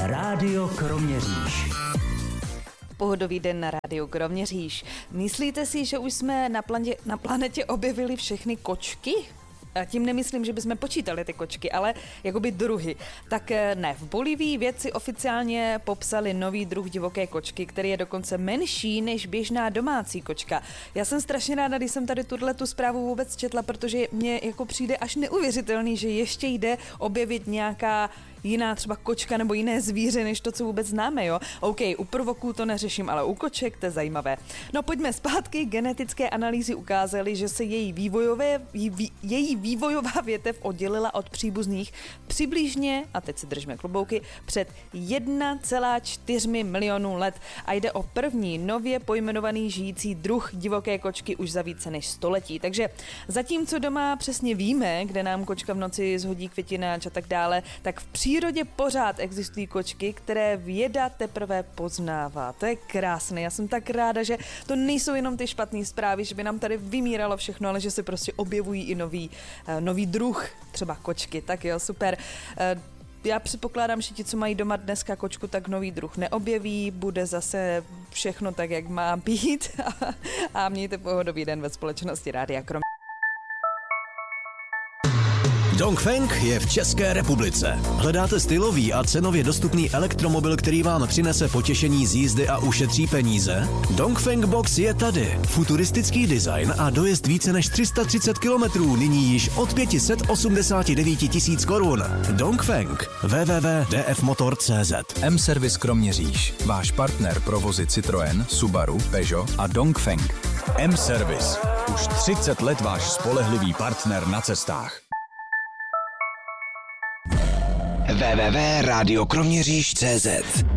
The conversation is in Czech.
Rádio Kroměříž. Pohodový den na rádiu Kroměříž. Myslíte si, že už jsme na planetě objevili všechny kočky? A tím nemyslím, že bychom počítali ty kočky, ale jakoby druhy. Tak ne, v Bolívii vědci oficiálně popsali nový druh divoké kočky, který je dokonce menší než běžná domácí kočka. Já jsem strašně ráda, když jsem tady tu zprávu vůbec četla, protože mně jako přijde až neuvěřitelný, že ještě jde objevit nějaká jiná třeba kočka nebo jiné zvíře, než to, co vůbec známe, jo? OK, u prvoků to neřeším, ale u koček to je zajímavé. No pojďme zpátky, genetické analýzy ukázaly, že se její vývojová větev oddělila od příbuzných přibližně, a teď si držíme klobouky, před 1,4 milionů let a jde o první nově pojmenovaný žijící druh divoké kočky už za více než století. Takže zatímco doma přesně víme, kde nám kočka v noci zhodí květináč a tak dále, tak v přírodě pořád existují kočky, které věda teprve poznává. To je krásné. Já jsem tak ráda, že to nejsou jenom ty špatné zprávy, že by nám tady vymíralo všechno, ale že se prostě objevují i nový druh, třeba kočky. Tak jo, super. Já předpokládám, že ti, co mají doma dneska kočku, tak nový druh neobjeví, bude zase všechno tak, jak má být a mějte pohodový den ve společnosti Rádia Kroměříž. Dongfeng je v České republice. Hledáte stylový a cenově dostupný elektromobil, který vám přinese potěšení z jízdy a ušetří peníze? Dongfeng Box je tady. Futuristický design a dojezd více než 330 km, nyní již od 589 000 korun. Dongfeng. www.dfmotor.cz. M-Service Kroměříž. Váš partner pro vozy Citroën, Subaru, Peugeot a Dongfeng. M-Service. Už 30 let váš spolehlivý partner na cestách. www.radiokroměříž.cz